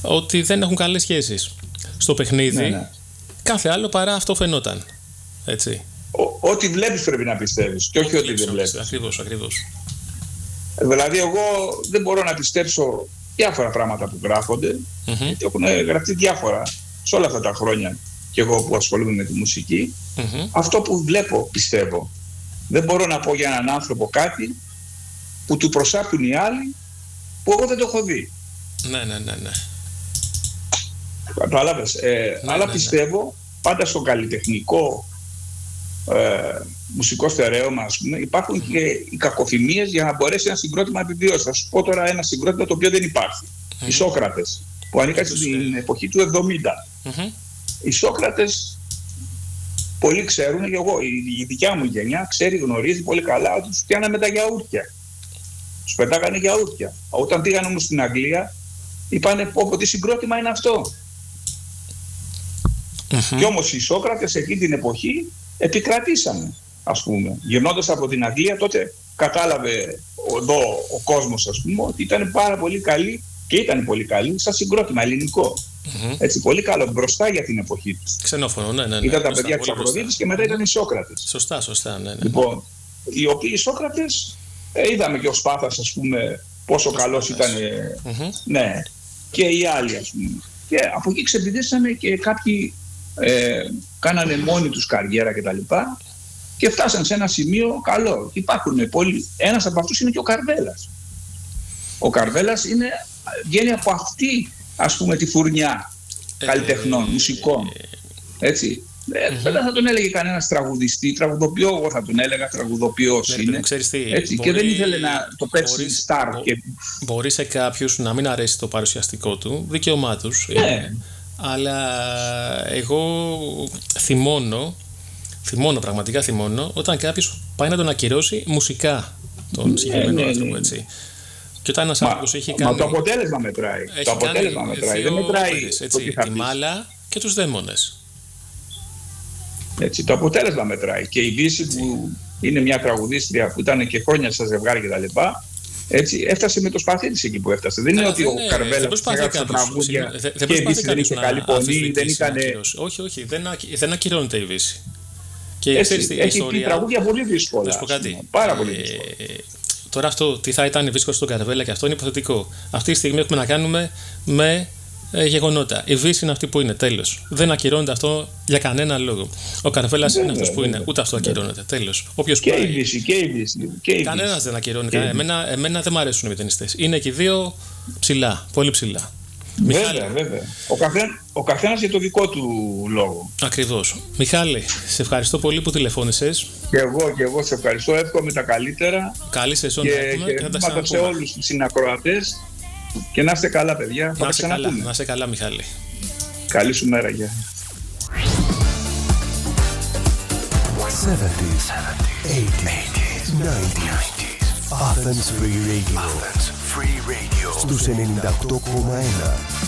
ότι δεν έχουν καλές σχέσεις στο παιχνίδι. Ναι. Κάθε άλλο παρά αυτό φαινόταν. Έτσι. Ό,τι βλέπεις πρέπει να πιστεύεις και όχι ό,τι δεν βλέπεις. Ακριβώς. Δηλαδή εγώ δεν μπορώ να πιστέψω διάφορα πράγματα που γράφονται, γιατί έχουν γραφτεί διάφορα σε όλα αυτά τα χρόνια και εγώ που ασχολούμαι με τη μουσική. Αυτό που βλέπω πιστεύω. Δεν μπορώ να πω για έναν άνθρωπο κάτι που του προσάπτουν οι άλλοι που εγώ δεν το έχω δει. Ναι. Κατάλαβες. Αλλά πιστεύω πάντα στο καλλιτεχνικό μουσικό στερέωμα, ας πούμε, υπάρχουν και οι κακοφημίες για να μπορέσει ένα συγκρότημα να επιβιώσει. Θα σου πω τώρα ένα συγκρότημα το οποίο δεν υπάρχει. Οι Σόκρατες, που ανήκαν στην εποχή του 70. Οι Σόκρατες πολλοί ξέρουν, και εγώ, η δικιά μου γενιά ξέρει, γνωρίζει πολύ καλά ότι τους πιάναμε τα γιαούρτια. Τους πετάγανε γιαούρτια. Όταν πήγαν όμως στην Αγγλία, είπανε πω τι συγκρότημα είναι αυτό. Και όμως οι Σόκρατες εκείνη την εποχή επικρατήσαμε, ας πούμε. Γυρνώντας από την Αγγλία, τότε κατάλαβε εδώ ο κόσμος, ας πούμε, ότι ήταν πάρα πολύ καλή και ήταν πολύ καλή σαν συγκρότημα ελληνικό. Έτσι, πολύ καλό μπροστά για την εποχή του. Ξενόφωνο, ναι. Ήταν τα παιδιά της Αφροδίτης και μετά ήταν οι Σόκρατες. Σωστά, ναι. Λοιπόν, οι οποίοι οι Σόκρατες, είδαμε και ο Σπάθας, ας πούμε, πόσο καλός ήταν. Ναι, και οι άλλοι, ας πούμε. Και από εκεί ξεπηδήσανε και κάποιοι κάνανε μόνοι τους καριέρα κτλ. Και φτάσαν σε ένα σημείο καλό. Υπάρχουν πολλοί. Ένας από αυτούς είναι και ο Καρβέλας. Ο Καρβέλας βγαίνει από αυτή, ας πούμε, τη φουρνιά καλλιτεχνών, μουσικών. Έτσι. Δεν θα τον έλεγε κανένας τραγουδιστή, τραγουδοποιό, εγώ θα τον έλεγα, τραγουδοποιός είναι. Έτσι, και δεν ήθελε να το παίξει στάρ. Μπορεί σε κάποιους να μην αρέσει το παρουσιαστικό του, δικαίωμά τους. Αλλά εγώ πραγματικά θυμώνω όταν κάποιος πάει να τον ακυρώσει μουσικά τον συγκεκριμένο άνθρωπο, έτσι. Και όταν ένας άνθρωπος έχει κάνει... Μα το αποτέλεσμα μετράει. Το αποτέλεσμα μετράει. Δεν μετράει τη μάλα και τους δαίμονες. Έτσι, το αποτέλεσμα μετράει. Και η Δύση, που είναι μια τραγουδίστρια που ήταν και χρόνια στα ζευγάρια κτλ., έτσι, έφτασε με το σπαθί της εκεί που έφτασε. Δεν είναι ότι ο Καρβέλας έγραψε τραγούδια και η Δύση δεν είχε καλή φωνή, δεν ήταν... Όχι, δεν ακυρώνεται η Δύση. Έχει τραγούδια πολύ δύσκολα. Πάρα πολύ δύσκολα. Τώρα αυτό τι θα ήταν δύσκολο στον Καρβέλα και αυτό είναι υποθετικό. Αυτή τη στιγμή έχουμε να κάνουμε με γεγονότα. Η Δύση είναι αυτή που είναι, τέλος. Δεν ακυρώνεται αυτό για κανένα λόγο. Ο Καρβέλας είναι αυτός που είναι, ούτε αυτό ακυρώνεται, τέλος. Όποιος και πάει. Η Δύση, και η Δύση. Κανένας δεν ακυρώνει. Εμένα δεν μου αρέσουν οι μηδενιστές. Είναι και οι δύο ψηλά, πολύ ψηλά. Βέβαια. Ο καθένας για το δικό του λόγο. Ακριβώς. Μιχάλη, σε ευχαριστώ πολύ που τηλεφώνησες. Και εγώ σε ευχαριστώ. Εύχομαι τα καλύτερα. Καλή σεζόν και να τα σε όλους τους συνακροατές. Και να είστε καλά, παιδιά. Θα τα ξαναπούμε. Να είστε καλά, Μιχάλη. Καλή σου μέρα, γεια. 70s, 80s, 90s. Athens Free Radio. Στους 98,1.